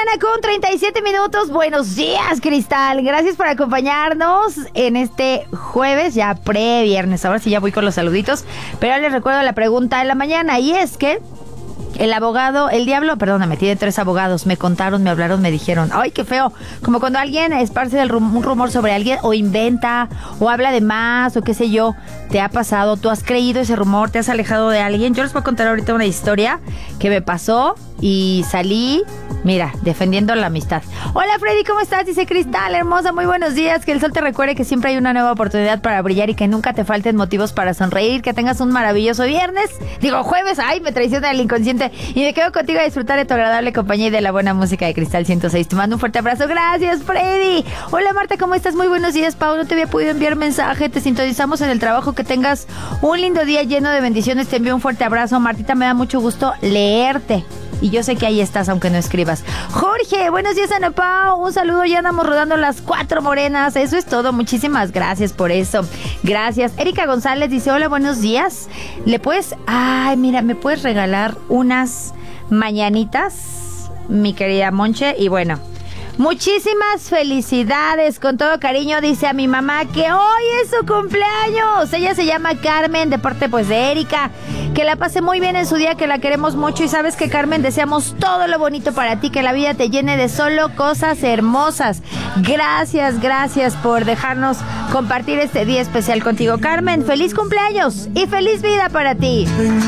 con 37 minutos. Buenos días, Cristal. Gracias por acompañarnos en este jueves, ya pre-viernes. Ahora sí ya voy con los saluditos, pero les recuerdo la pregunta de la mañana, y es que el diablo, perdóname, tiene 3 abogados. Me contaron, me hablaron, me dijeron. Ay, qué feo. Como cuando alguien esparce un rumor sobre alguien, o inventa, o habla de más, o qué sé yo. ¿Te ha pasado? ¿Tú has creído ese rumor? ¿Te has alejado de alguien? Yo les voy a contar ahorita una historia que me pasó y salí, mira, defendiendo la amistad. Hola, Freddy, ¿cómo estás? Dice Cristal, hermosa, muy buenos días. Que el sol te recuerde que siempre hay una nueva oportunidad para brillar y que nunca te falten motivos para sonreír. Que tengas un maravilloso jueves. Ay, me traiciona el inconsciente. Y me quedo contigo a disfrutar de tu agradable compañía y de la buena música de Cristal 106. Te mando un fuerte abrazo. Gracias, Freddy. Hola, Marta, ¿cómo estás? Muy buenos días, Pau. No te había podido enviar mensaje. Te sintonizamos en el trabajo. Que tengas un lindo día lleno de bendiciones. Te envío un fuerte abrazo. Martita, me da mucho gusto leerte. Y yo sé que ahí estás, aunque no escribas. Jorge, buenos días, Ana Pau. Un saludo, ya andamos rodando las 4 morenas. Eso es todo, muchísimas gracias por eso. Gracias. Erika González dice, hola, buenos días. ¿Me puedes regalar unas mañanitas, mi querida Monche? Y bueno, muchísimas felicidades, con todo cariño, dice a mi mamá que hoy es su cumpleaños. Ella se llama Carmen, de parte pues de Erika. Que la pase muy bien en su día, que la queremos mucho. Y sabes que, Carmen, deseamos todo lo bonito para ti, que la vida te llene de solo cosas hermosas. Gracias por dejarnos compartir este día especial contigo, Carmen. Feliz cumpleaños y feliz vida para ti.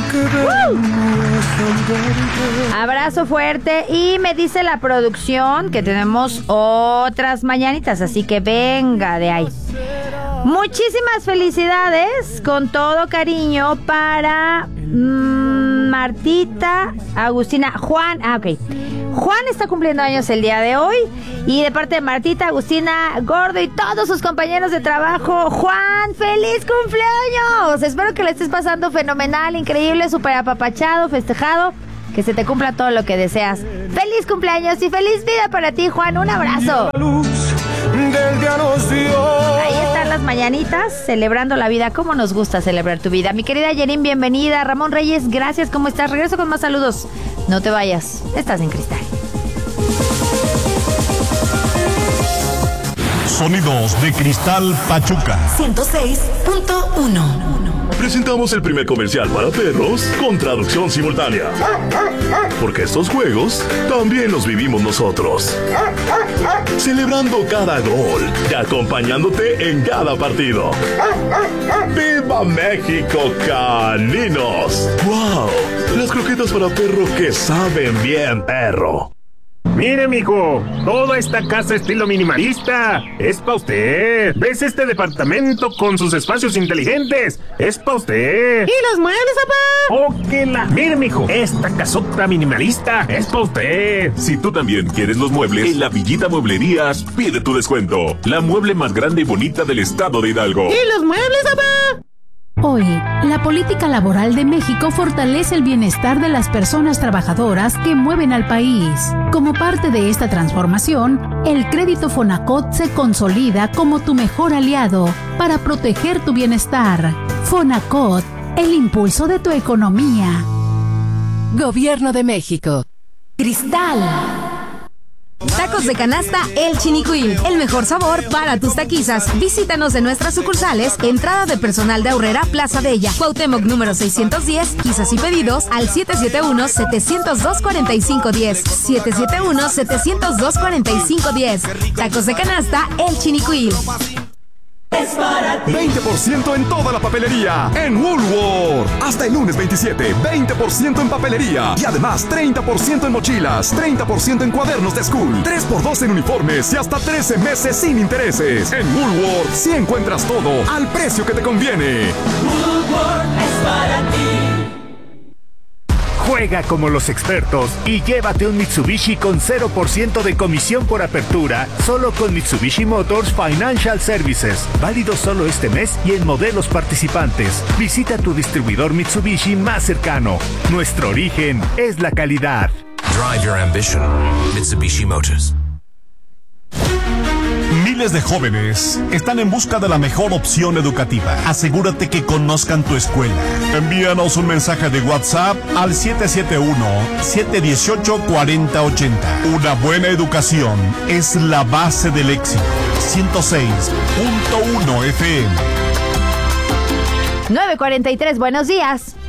Abrazo fuerte. Y me dice la producción que tenemos otras mañanitas, así que venga de ahí. Muchísimas felicidades, con todo cariño, para Martita, Agustina, Juan. Ok. Juan está cumpliendo años el día de hoy. Y de parte de Martita, Agustina, Gordo y todos sus compañeros de trabajo, Juan, ¡feliz cumpleaños! Espero que le estés pasando fenomenal, increíble, súper apapachado, festejado. Que se te cumpla todo lo que deseas. ¡Feliz cumpleaños y feliz vida para ti, Juan! ¡Un abrazo! Ahí están las mañanitas, celebrando la vida. ¿Cómo nos gusta celebrar tu vida? Mi querida Yerin, bienvenida. Ramón Reyes, gracias. ¿Cómo estás? Regreso con más saludos. No te vayas. Estás en Cristal. Sonidos de Cristal Pachuca 106.1. Presentamos el primer comercial para perros con traducción simultánea. Porque estos juegos también los vivimos nosotros. Celebrando cada gol y acompañándote en cada partido. ¡Viva México, caninos! ¡Wow! Las croquetas para perro que saben bien, perro. Mire, mijo, toda esta casa estilo minimalista es pa' usted. ¿Ves este departamento con sus espacios inteligentes? Es pa' usted. ¿Y los muebles, papá? ¡Oh, que la! Mire, mijo, esta casota minimalista es pa' usted. Si tú también quieres los muebles, en la Villita Mueblerías pide tu descuento. La mueble más grande y bonita del estado de Hidalgo. ¿Y los muebles, papá? Hoy, la política laboral de México fortalece el bienestar de las personas trabajadoras que mueven al país. Como parte de esta transformación, el crédito Fonacot se consolida como tu mejor aliado para proteger tu bienestar. Fonacot, el impulso de tu economía. Gobierno de México. Cristal. Tacos de canasta El Chinicuil, el mejor sabor para tus taquizas. Visítanos en nuestras sucursales, entrada de personal de Aurrera, Plaza Bella, Cuauhtémoc número 610, quizás y pedidos al 771-702-4510, 771-702-4510. Tacos de canasta El Chinicuil. 20% en toda la papelería en Woolworth. Hasta el lunes 27, 20% en papelería. Y además 30% en mochilas, 30% en cuadernos de school, 3x2 en uniformes y hasta 13 meses sin intereses. En Woolworth sí encuentras todo al precio que te conviene. Woolworth es para ti. Juega como los expertos y llévate un Mitsubishi con 0% de comisión por apertura, solo con Mitsubishi Motors Financial Services. Válido solo este mes y en modelos participantes. Visita tu distribuidor Mitsubishi más cercano. Nuestro origen es la calidad. Drive your ambition. Mitsubishi Motors. Miles de jóvenes están en busca de la mejor opción educativa. Asegúrate que conozcan tu escuela. Envíanos un mensaje de WhatsApp al 771-718-4080. Una buena educación es la base del éxito. 106.1 FM. 9:43, buenos días.